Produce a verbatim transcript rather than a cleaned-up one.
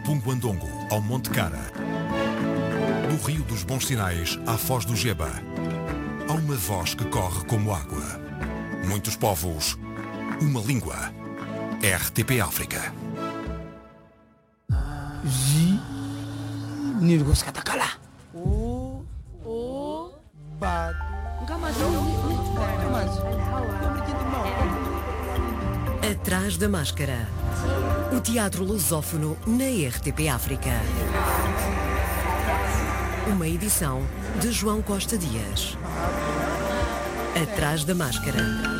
Punguandongo ao Monte Cara. Do Rio dos Bons Sinais à Foz do Geba. Há uma voz que corre como água. Muitos povos, uma língua. R T P África. Ji Nirgos Katakala. O o Bad. Atrás da Máscara. O teatro lusófono na R T P África. Uma edição de João Costa Dias. Atrás da Máscara.